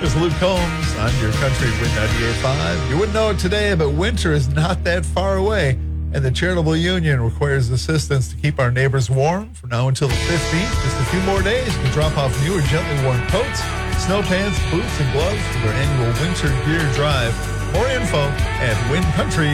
This is Luke Combs on your country Wind 98.5. You wouldn't know it today, but winter is not that far away, and the Charitable Union requires assistance to keep our neighbors warm from now until the 15th. Just a few more days to drop off new or gently worn coats, snow pants, boots, and gloves for their annual winter gear drive. More info at Wind Country.